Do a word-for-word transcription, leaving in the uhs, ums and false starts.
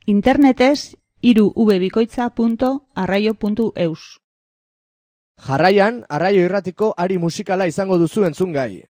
Internetez hiru v bikoitza puntu arraio puntu eus. Jarraian, Arraio Irratiko ari musikala izango duzu entzungai.